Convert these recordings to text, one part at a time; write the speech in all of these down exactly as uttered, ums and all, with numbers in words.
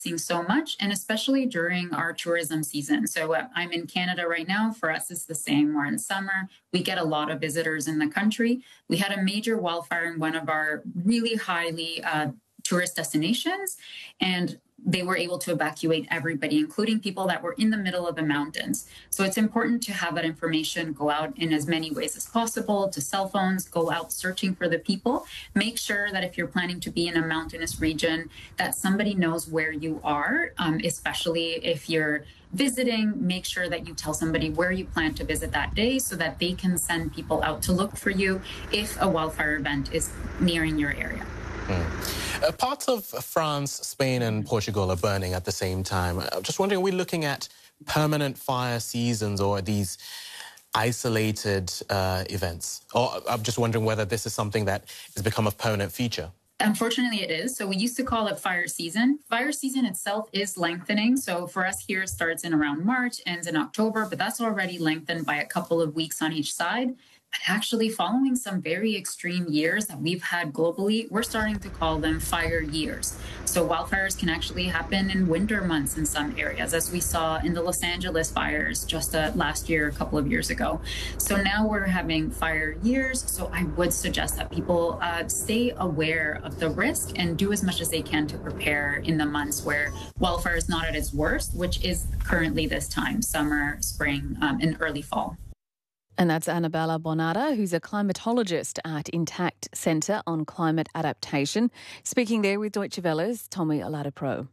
so much, and especially during our tourism season. So uh, I'm in Canada right now. For us, it's the same. We're in summer. We get a lot of visitors in the country. We had a major wildfire in one of our really highly uh, tourist destinations, and they were able to evacuate everybody, including people that were in the middle of the mountains. So it's important to have that information go out in as many ways as possible, to cell phones, go out searching for the people. Make sure that if you're planning to be in a mountainous region, that somebody knows where you are, um, especially if you're visiting. Make sure that you tell somebody where you plan to visit that day so that they can send people out to look for you if a wildfire event is nearing your area. Mm. Uh, parts of France, Spain and Portugal are burning at the same time. I'm just wondering, are we looking at permanent fire seasons or these isolated uh, events? Or I'm just wondering whether this is something that has become a permanent feature. Unfortunately, it is. So we used to call it fire season. Fire season itself is lengthening. So for us here, it starts in around March, ends in October, but that's already lengthened by a couple of weeks on each side. But actually, following some very extreme years that we've had globally, we're starting to call them fire years. So wildfires can actually happen in winter months in some areas, as we saw in the Los Angeles fires just uh, last year, a couple of years ago. So now we're having fire years. So I would suggest that people uh, stay aware of the risk and do as much as they can to prepare in the months where wildfire is not at its worst, which is currently this time, summer, spring, um, and early fall. And that's Annabella Bonata, who's a climatologist at Intact Centre on Climate Adaptation, speaking there with Deutsche Welle's Tommy Oladipro.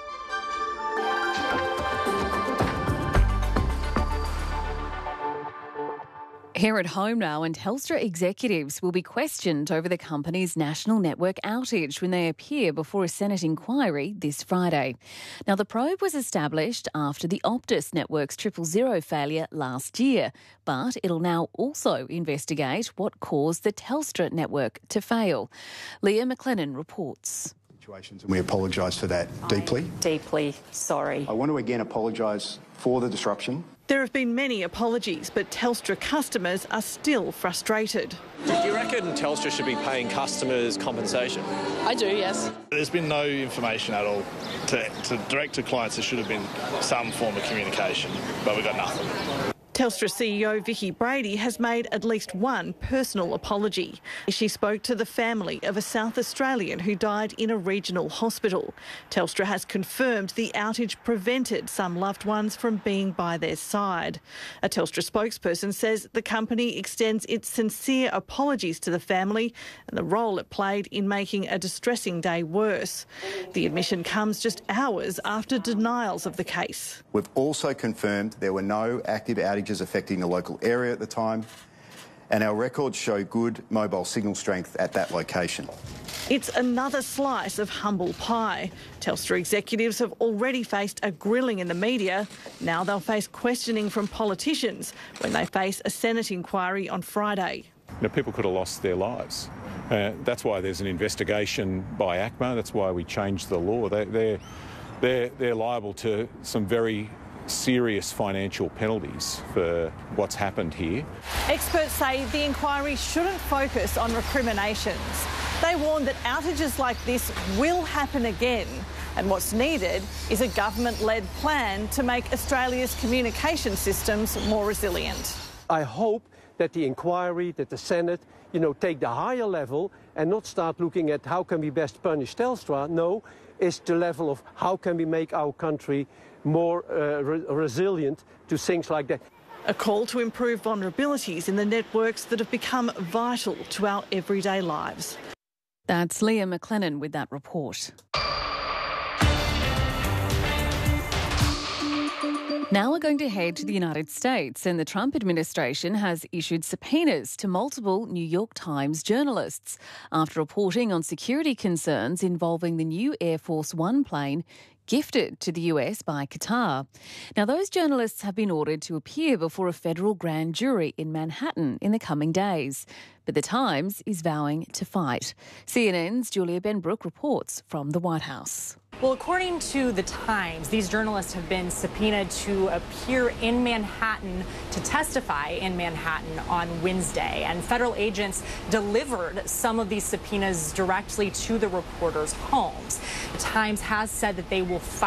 Here at home now, and Telstra executives will be questioned over the company's national network outage when they appear before a Senate inquiry this Friday. Now, the probe was established after the Optus network's triple zero failure last year, but it'll now also investigate what caused the Telstra network to fail. Leah McLennan reports. And we apologise for that deeply. I'm deeply sorry. I want to again apologise for the disruption. There have been many apologies, but Telstra customers are still frustrated. Do you reckon Telstra should be paying customers compensation? I do, yes. There's been no information at all. To, to direct to clients, there should have been some form of communication, but we got nothing. Telstra C E O Vicki Brady has made at least one personal apology. She spoke to the family of a South Australian who died in a regional hospital. Telstra has confirmed the outage prevented some loved ones from being by their side. A Telstra spokesperson says the company extends its sincere apologies to the family and the role it played in making a distressing day worse. The admission comes just hours after denials of the case. We've also confirmed there were no active outages affecting the local area at the time, and our records show good mobile signal strength at that location. It's another slice of humble pie. Telstra executives have already faced a grilling in the media. Now they'll face questioning from politicians when they face a Senate inquiry on Friday. You know, people could have lost their lives. Uh, that's why there's an investigation by ACMA. That's why we changed the law. They, they're, they're, they're liable to some very serious financial penalties for what's happened here. Experts say the inquiry shouldn't focus on recriminations. They warn that outages like this will happen again, and what's needed is a government-led plan to make Australia's communication systems more resilient. I hope that the inquiry, that the Senate, you know, take the higher level and not start looking at how can we best punish Telstra. No, it's the level of how can we make our country more uh, re resilient to things like that. A call to improve vulnerabilities in the networks that have become vital to our everyday lives. That's Leah McLennan with that report. Now we're going to head to the United States, and the Trump administration has issued subpoenas to multiple New York Times journalists after reporting on security concerns involving the new Air Force One plane gifted to the U S by Qatar. Now, those journalists have been ordered to appear before a federal grand jury in Manhattan in the coming days. But the Times is vowing to fight. C N N's Julia Benbrook reports from the White House. Well, according to The Times, these journalists have been subpoenaed to appear in Manhattan to testify in Manhattan on Wednesday. And federal agents delivered some of these subpoenas directly to the reporters' homes. The Times has said that they will fight